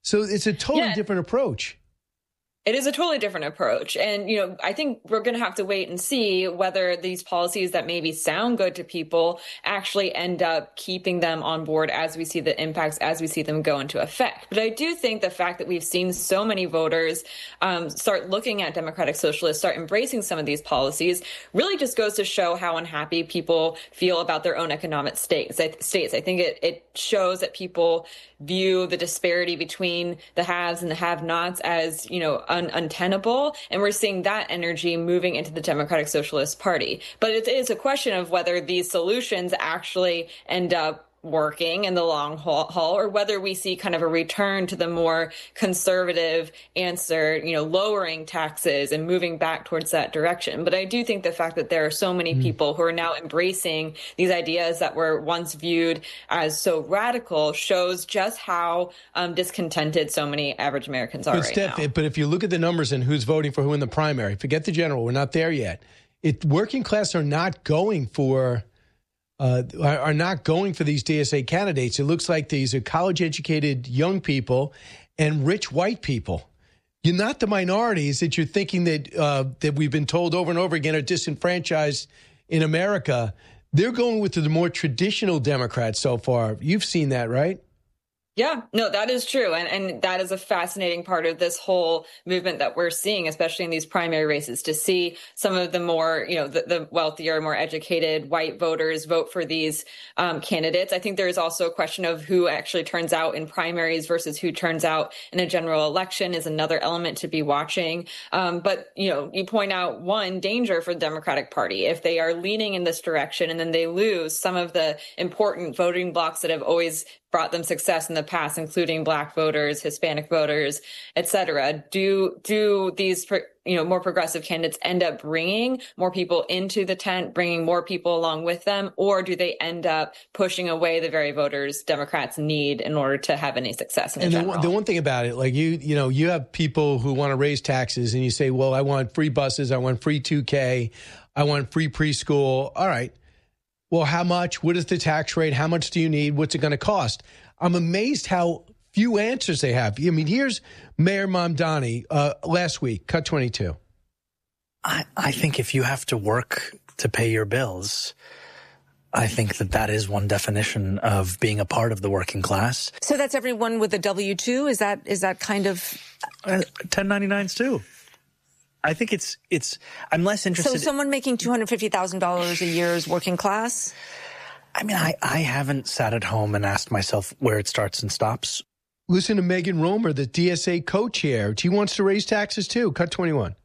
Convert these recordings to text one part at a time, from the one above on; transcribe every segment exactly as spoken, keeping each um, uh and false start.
So it's a totally yeah. different approach. It is a totally different approach. And, you know, I think we're going to have to wait and see whether these policies that maybe sound good to people actually end up keeping them on board as we see the impacts, as we see them go into effect. But I do think the fact that we've seen so many voters um, start looking at Democratic Socialists, start embracing some of these policies, really just goes to show how unhappy people feel about their own economic states. States. I think it, it shows that people view the disparity between the haves and the have-nots as, you know, un- untenable. And we're seeing that energy moving into the Democratic Socialist Party. But it is a question of whether these solutions actually end up working in the long haul, or whether we see kind of a return to the more conservative answer, you know, lowering taxes and moving back towards that direction. But I do think the fact that there are so many people who are now embracing these ideas that were once viewed as so radical shows just how um, discontented so many average Americans are but right Steph, now. But if you look at the numbers and who's voting for who in the primary, forget the general, we're not there yet. It working class are not going for Uh, are not going for these D S A candidates. It looks like these are college-educated young people and rich white people. You're not the minorities that you're thinking that uh, that we've been told over and over again are disenfranchised in America. They're going with the more traditional Democrats so far. You've seen that, right? Yeah, no, that is true. And and that is a fascinating part of this whole movement that we're seeing, especially in these primary races, to see some of the more, you know, the, the wealthier, more educated white voters vote for these um, candidates. I think there is also a question of who actually turns out in primaries versus who turns out in a general election is another element to be watching. Um, but, you know, you point out one danger for the Democratic Party. If they are leaning in this direction and then they lose some of the important voting blocks that have always brought them success in the past, including Black voters, Hispanic voters, et cetera. Do do these you know more progressive candidates end up bringing more people into the tent, bringing more people along with them, or do they end up pushing away the very voters Democrats need in order to have any success in the and general? The, the one thing about it, like you, you know, you have people who want to raise taxes, and you say, "Well, I want free buses, I want free two K, I want free preschool." All right. Well, how much? What is the tax rate? How much do you need? What's it going to cost? I'm amazed how few answers they have. I mean, here's Mayor Mamdani uh, last week, cut twenty-two. I, I think if you have to work to pay your bills, I think that that is one definition of being a part of the working class. So that's everyone with a W two? Is that is that kind of... Uh, ten ninety-nines too. I think it's, it's, I'm less interested. So someone making two hundred fifty thousand dollars a year is working class? I mean, I, I haven't sat at home and asked myself where it starts and stops. Listen to Megan Romer, the D S A co-chair. She wants to raise taxes too. Cut twenty-one.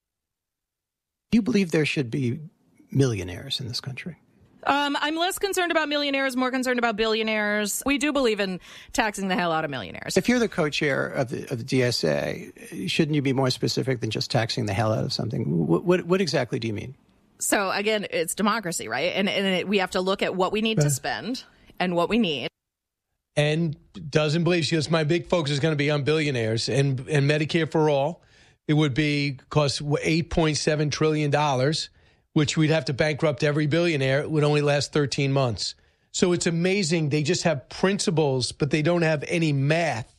Do you believe there should be millionaires in this country? Um, I'm less concerned about millionaires, more concerned about billionaires. We do believe in taxing the hell out of millionaires. If you're the co-chair of the, of the D S A, shouldn't you be more specific than just taxing the hell out of something? What, what, what exactly do you mean? So, again, it's democracy, right? And, and it, we have to look at what we need to spend and what we need. And doesn't believe, she goes, my big focus is going to be on billionaires and, and Medicare for all. It would be cost eight point seven trillion dollars, which we'd have to bankrupt every billionaire. It would only last thirteen months. So it's amazing. They just have principles, but they don't have any math.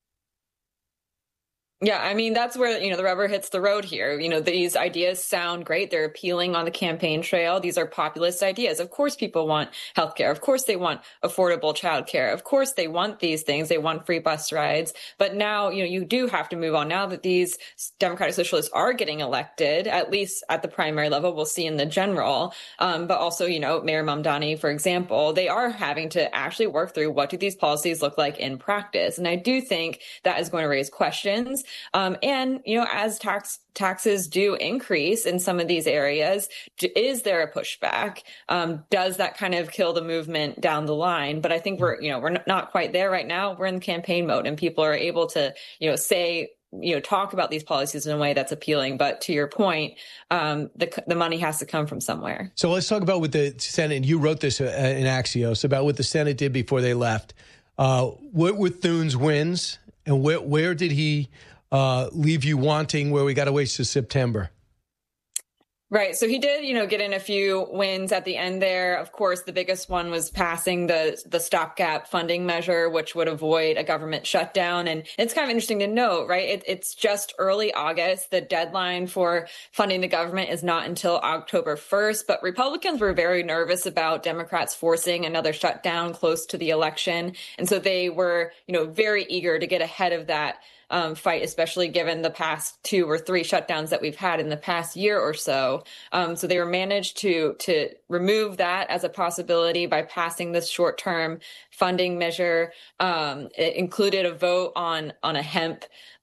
Yeah, I mean, that's where, you know, the rubber hits the road here. You know, these ideas sound great. They're appealing on the campaign trail. These are populist ideas. Of course, people want healthcare. Of course, they want affordable childcare. Of course, they want these things. They want free bus rides. But now, you know, you do have to move on. Now that these Democratic Socialists are getting elected, at least at the primary level, we'll see in the general. Um, but also, you know, Mayor Mamdani, for example, they are having to actually work through what do these policies look like in practice. And I do think that is going to raise questions. Um, and, you know, as tax taxes do increase in some of these areas, is there a pushback? Um, does that kind of kill the movement down the line? But I think we're, you know, we're not quite there right now. We're in campaign mode and people are able to, you know, say, you know, talk about these policies in a way that's appealing. But to your point, um, the the money has to come from somewhere. So let's talk about what the Senate, and you wrote this in Axios, about what the Senate did before they left. Uh, what were Thune's wins, and where, where did he uh, leave you wanting, where we got to wait till September? Right. So he did, you know, get in a few wins at the end there. Of course, the biggest one was passing the the stopgap funding measure, which would avoid a government shutdown. And it's kind of interesting to note, right? It, it's just early August. The deadline for funding the government is not until October first. But Republicans were very nervous about Democrats forcing another shutdown close to the election. And so they were, you know, very eager to get ahead of that Um, fight, especially given the past two or three shutdowns that we've had in the past year or so. Um, so they were managed to to remove that as a possibility by passing this short-term funding measure. Um, it included a vote on on a hemp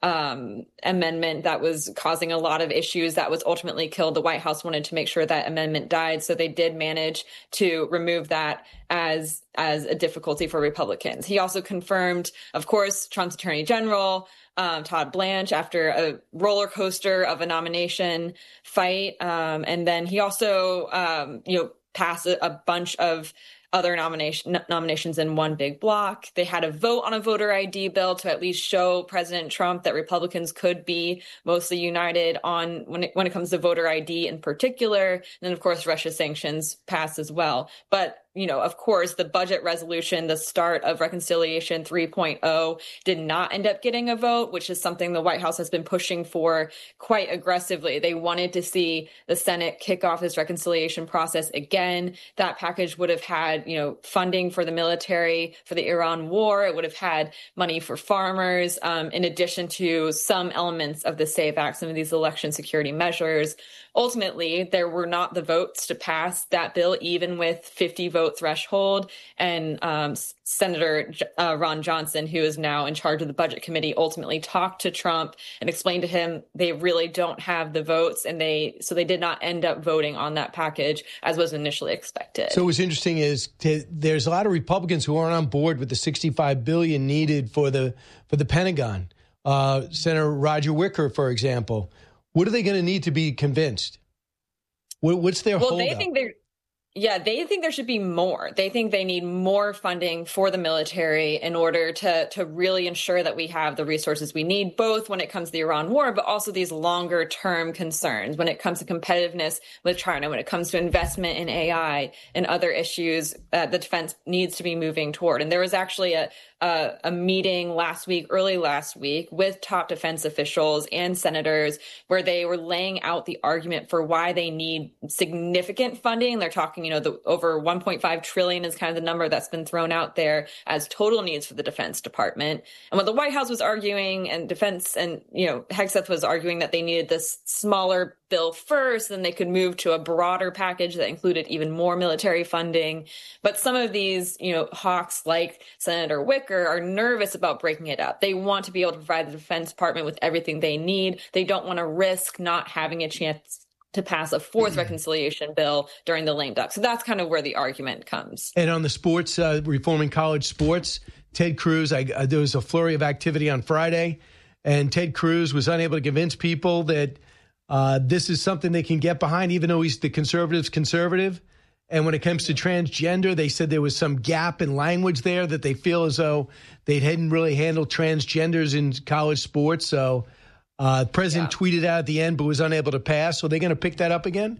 um, amendment that was causing a lot of issues that was ultimately killed. The White House wanted to make sure that amendment died, so they did manage to remove that as as a difficulty for Republicans. He also confirmed, of course, Trump's Attorney General, Um, Todd Blanche, after a roller coaster of a nomination fight. Um, and then he also, um, you know, passed a, a bunch of other nomination nominations in one big block. They had a vote on a voter I D bill to at least show President Trump that Republicans could be mostly united on when it, when it comes to voter I D in particular. And then, of course, Russia sanctions passed as well. But you know, of course, the budget resolution, the start of Reconciliation three point oh, did not end up getting a vote, which is something the White House has been pushing for quite aggressively. They wanted to see the Senate kick off this reconciliation process again. That package would have had, you know, funding for the military, for the Iran war. It would have had money for farmers, um, in addition to some elements of the SAVE Act, some of these election security measures. Ultimately, there were not the votes to pass that bill, even with fifty vote threshold. And um, Senator uh, Ron Johnson, who is now in charge of the Budget Committee, ultimately talked to Trump and explained to him they really don't have the votes, and they so they did not end up voting on that package as was initially expected. So what's interesting is to, there's a lot of Republicans who aren't on board with the sixty-five billion dollars needed for the for the Pentagon. Uh, Senator Roger Wicker, for example. What are they going to need to be convinced? What, what's their well, holdup? They think they're. Yeah, they think there should be more. They think they need more funding for the military in order to to really ensure that we have the resources we need, both when it comes to the Iran war, but also these longer term concerns when it comes to competitiveness with China, when it comes to investment in A I and other issues that the defense needs to be moving toward. And there was actually a a, a meeting last week, early last week, with top defense officials and senators where they were laying out the argument for why they need significant funding. They're talking, you know, the over one point five trillion is kind of the number that's been thrown out there as total needs for the Defense Department. And what the White House was arguing, and defense and, you know, Hegseth was arguing that they needed this smaller bill first, then they could move to a broader package that included even more military funding. But some of these, you know, hawks like Senator Wicker are nervous about breaking it up. They want to be able to provide the Defense Department with everything they need. They don't want to risk not having a chance to pass a fourth mm-hmm. reconciliation bill during the lame duck. So that's kind of where the argument comes. And on the sports, uh, reforming college sports, Ted Cruz, I, uh, there was a flurry of activity on Friday, and Ted Cruz was unable to convince people that uh, this is something they can get behind, even though he's the conservative's conservative. And when it comes to transgender, they said there was some gap in language there that they feel as though they hadn't really handled transgenders in college sports. So uh, the president yeah. tweeted out at the end, but was unable to pass. So are they going to pick that up again?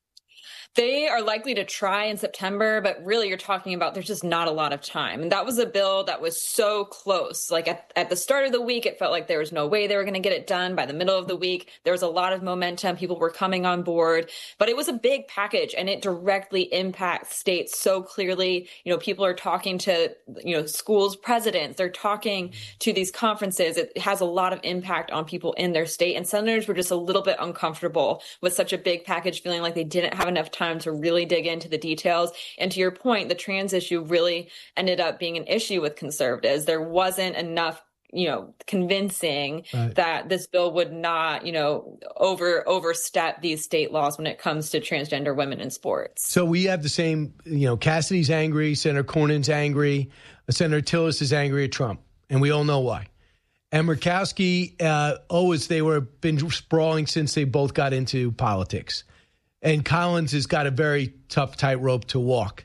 They are likely to try in September, but really you're talking about there's just not a lot of time. And that was a bill that was so close. Like at, at the start of the week, it felt like there was no way they were going to get it done. By the middle of the week, there was a lot of momentum. People were coming on board, but it was a big package and it directly impacts states so clearly. You know, people are talking to, you know, schools presidents. They're talking to these conferences. It has a lot of impact on people in their state. And senators were just a little bit uncomfortable with such a big package, feeling like they didn't have enough time to really dig into the details. And to your point, the trans issue really ended up being an issue with conservatives. There wasn't enough, you know, convincing right. that this bill would not, you know, over overstep these state laws when it comes to transgender women in sports. So we have the same, you know, Cassidy's angry, Senator Cornyn's angry, Senator Tillis is angry at Trump, and we all know why. And Murkowski, uh, always they were been sprawling since they both got into politics. And Collins has got a very tough tightrope to walk.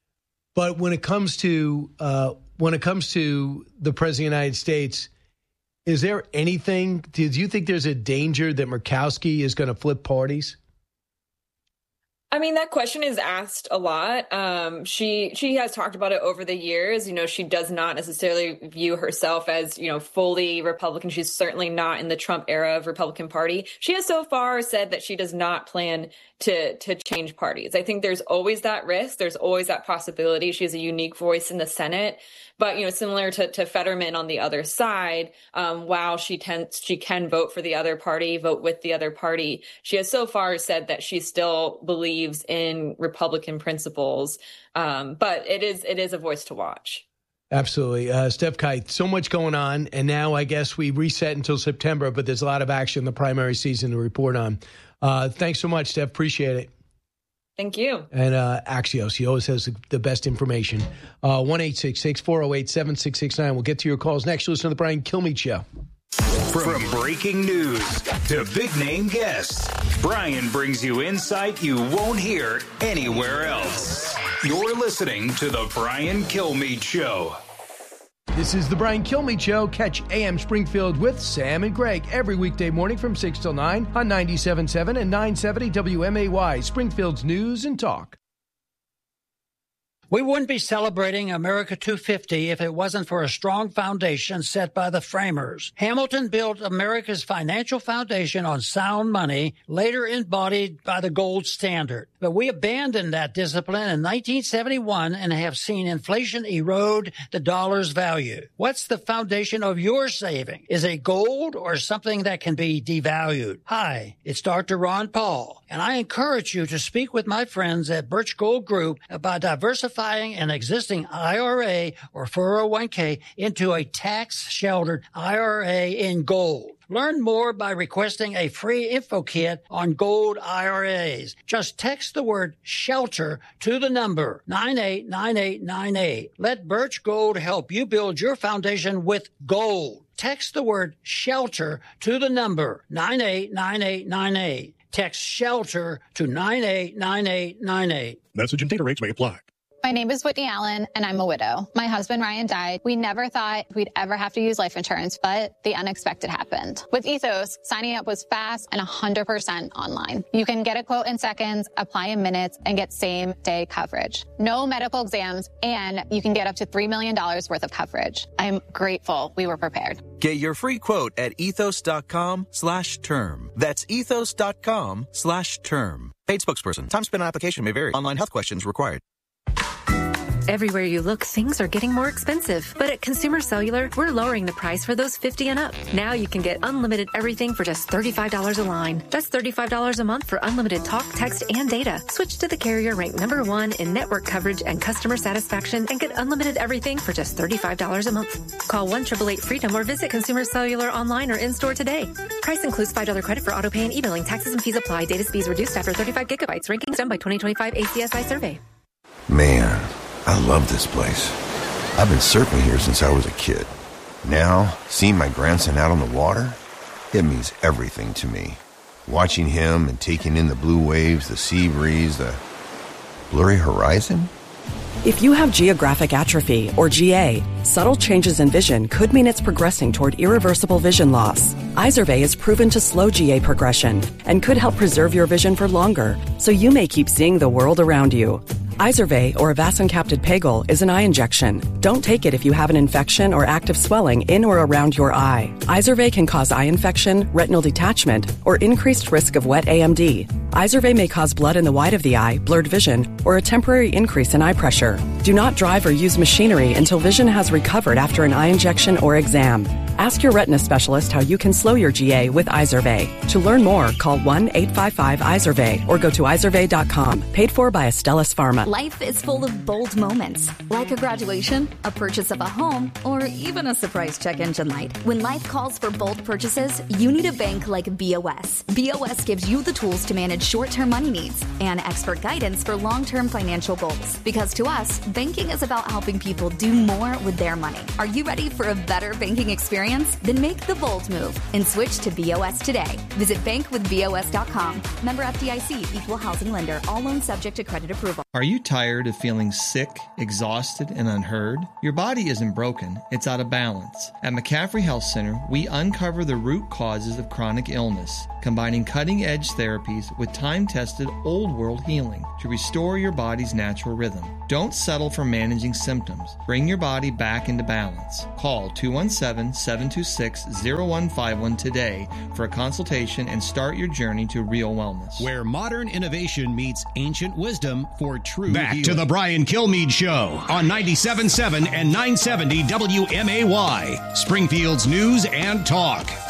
But when it comes to uh, when it comes to the president of the United States, is there anything? Do you think there's a danger that Murkowski is going to flip parties? I mean, that question is asked a lot. Um, she she has talked about it over the years. You know, she does not necessarily view herself as, you know, fully Republican. She's certainly not in the Trump era of Republican Party. She has so far said that she does not plan to to change parties. I think there's always that risk. There's always that possibility. She has a unique voice in the Senate. But, you know, similar to, to Fetterman on the other side, um, while she tends, she can vote for the other party, vote with the other party, she has so far said that she still believes in Republican principles. Um, but it is it is a voice to watch. Absolutely. Uh, Steph Kite, so much going on. And now I guess we reset until September, but there's a lot of action in the primary season to report on. Uh, thanks so much, Steph. Appreciate it. Thank you. And uh, Axios, he always has the best information. Uh, one eight six six, four oh eight, seven six six nine. We'll get to your calls next. You listen to the Brian Kilmeade Show. From breaking news to big-name guests, Brian brings you insight you won't hear anywhere else. You're listening to the Brian Kilmeade Show. This is the Brian Kilmeade Show. Catch A M Springfield with Sam and Greg every weekday morning from six till nine on ninety-seven point seven and nine seventy W M A Y, Springfield's News and Talk. We wouldn't be celebrating America two fifty if it wasn't for a strong foundation set by the framers. Hamilton built America's financial foundation on sound money, later embodied by the gold standard. But we abandoned that discipline in nineteen seventy-one and have seen inflation erode the dollar's value. What's the foundation of your saving? Is it gold or something that can be devalued? Hi, it's Doctor Ron Paul, and I encourage you to speak with my friends at Birch Gold Group about diversifying an existing I R A or four oh one k into a tax-sheltered I R A in gold. Learn more by requesting a free info kit on gold I R As. Just text the word SHELTER to the number nine eight nine eight nine eight. Let Birch Gold help you build your foundation with gold. Text the word SHELTER to the number nine eight nine eight nine eight. Text SHELTER to nine eight nine eight nine eight. Message and data rates may apply. My name is Whitney Allen, and I'm a widow. My husband, Ryan, died. We never thought we'd ever have to use life insurance, but the unexpected happened. With Ethos, signing up was fast and one hundred percent online. You can get a quote in seconds, apply in minutes, and get same-day coverage. No medical exams, and you can get up to three million dollars worth of coverage. I'm grateful we were prepared. Get your free quote at ethos.com slash term. That's ethos.com slash term. Paid spokesperson. Time spent on application may vary. Online health questions required. Everywhere you look, things are getting more expensive. But at Consumer Cellular, we're lowering the price for those fifty and up. Now you can get unlimited everything for just thirty-five dollars a line. That's thirty-five dollars a month for unlimited talk, text, and data. Switch to the carrier ranked number one in network coverage and customer satisfaction and get unlimited everything for just thirty-five dollars a month. Call one eight eight eight freedom or visit Consumer Cellular online or in-store today. Price includes five dollars credit for auto pay and e-billing. Taxes and fees apply. Data speeds reduced after thirty-five gigabytes. Rankings done by twenty twenty-five A C S I survey. Man, I love this place. I've been surfing here since I was a kid. Now, seeing my grandson out on the water, it means everything to me. Watching him and taking in the blue waves, the sea breeze, the blurry horizon. If you have geographic atrophy, or G A, subtle changes in vision could mean it's progressing toward irreversible vision loss. Izervay is proven to slow G A progression and could help preserve your vision for longer, so you may keep seeing the world around you. Izervay, or avacincaptad pegol, is an eye injection. Don't take it if you have an infection or active swelling in or around your eye. Izervay can cause eye infection, retinal detachment, or increased risk of wet A M D. Izervay may cause blood in the white of the eye, blurred vision, or a temporary increase in eye pressure. Do not drive or use machinery until vision has recovered after an eye injection or exam. Ask your retina specialist how you can slow your G A with Izervay. To learn more, call one eight five five Izervay or go to izervay dot com. Paid for by Astellas Pharma. Life is full of bold moments, like a graduation, a purchase of a home, or even a surprise check engine light. When life calls for bold purchases, you need a bank like B O S. B O S gives you the tools to manage short-term money needs and expert guidance for long-term financial goals. Because to us, banking is about helping people do more with their money. Are you ready for a better banking experience? experience? Then make the bold move and switch to B O S today. Visit bank with B O S dot com. Member F D I C, Equal Housing Lender. All loans subject to credit approval. Are you tired of feeling sick, exhausted, and unheard? Your body isn't broken, it's out of balance. At McCaffrey Health Center, we uncover the root causes of chronic illness, combining cutting-edge therapies with time-tested old-world healing to restore your body's natural rhythm. Don't settle for managing symptoms. Bring your body back into balance. Call two one seven, seven two six, zero one five one today for a consultation and start your journey to real wellness. Where modern innovation meets ancient wisdom for true Back healing. to the Brian Kilmeade Show on ninety-seven point seven and nine seventy W M A Y, Springfield's News and Talk.